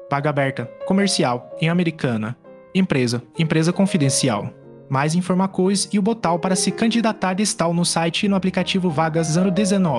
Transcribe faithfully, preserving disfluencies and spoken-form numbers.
Vaga aberta, comercial, em Americana. Empresa, empresa confidencial. Mais informações e o botão para se candidatar está no site e no aplicativo Vagas ano dezenove.